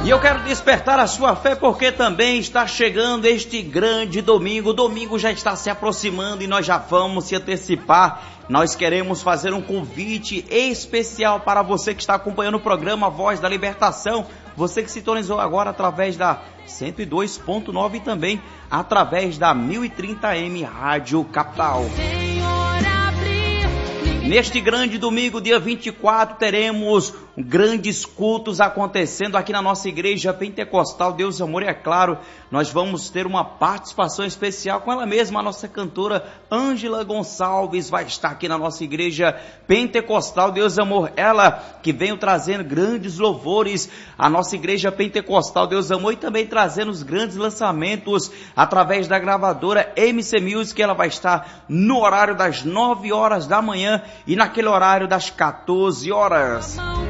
E eu quero despertar a sua fé porque também está chegando este grande domingo. O domingo já está se aproximando e nós já vamos se antecipar. Nós queremos fazer um convite especial para você que está acompanhando o programa Voz da Libertação. Você que sintonizou agora através da 102.9 e também através da 1030M Rádio Capital. Neste grande domingo, dia 24, teremos grandes cultos acontecendo aqui na nossa igreja pentecostal Deus, Amor e é claro, nós vamos ter uma participação especial com ela mesma, a nossa cantora Ângela Gonçalves vai estar aqui na nossa igreja pentecostal Deus, Amor, ela que veio trazendo grandes louvores à nossa igreja pentecostal Deus, Amor e também trazendo os grandes lançamentos através da gravadora MC Music, ela vai estar no horário das 9 horas da manhã e naquele horário das 14 horas.